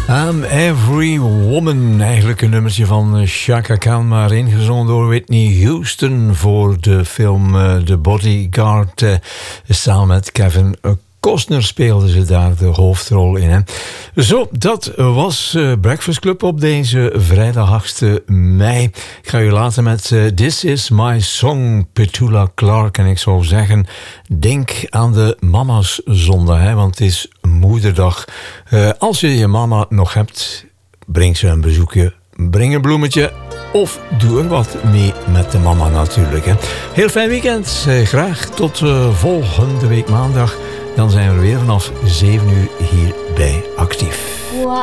I'm Every Woman, eigenlijk een nummertje van Chaka Khan, maar ingezongen door Whitney Houston voor de film The Bodyguard. Samen met Kevin Costner speelden ze daar de hoofdrol in. Hè. Zo, dat was Breakfast Club op deze vrijdag 8 mei. Ik ga u laten met This Is My Song, Petula Clark. En ik zou zeggen, denk aan de mama's zondag, hè, want het is moederdag. Als je je mama nog hebt, breng ze een bezoekje, breng een bloemetje of doe er wat mee met de mama natuurlijk. Hè. Heel fijn weekend, graag tot volgende week maandag. Dan zijn we weer vanaf 7 uur hier bij Actief. Wow.